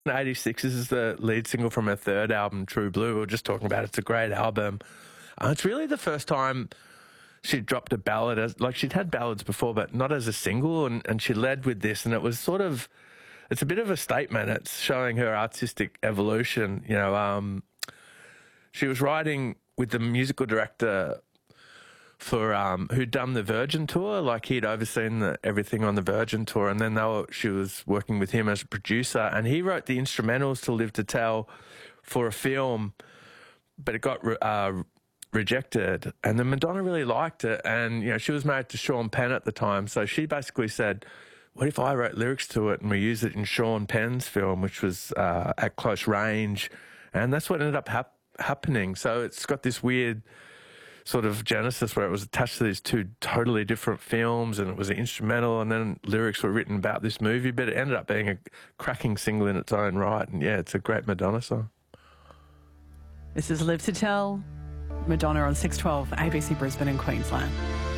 '86 is the lead single from her third album, True Blue. We were just talking about it. It's a great album. It's really the first time she dropped a ballad. Like, she'd had ballads before, but not as a single, and she led with this, and it was sort of, it's a bit of a statement. It's showing her artistic evolution. You know, she was writing with the musical director for who'd done the Virgin tour. Like, he'd overseen everything on the Virgin tour, and then she was working with him as a producer, and he wrote the instrumentals to Live to Tell for a film, but it got rejected, and then Madonna really liked it. And, you know, she was married to Sean Penn at the time, so she basically said, what if I wrote lyrics to it and we use it in Sean Penn's film, which was At Close Range, and that's what ended up happening. So it's got this weird sort of genesis where it was attached to these two totally different films, and it was an instrumental, and then lyrics were written about this movie, but it ended up being a cracking single in its own right. And yeah, it's a great Madonna song. This is Live to Tell, Madonna on 612 ABC Brisbane and Queensland.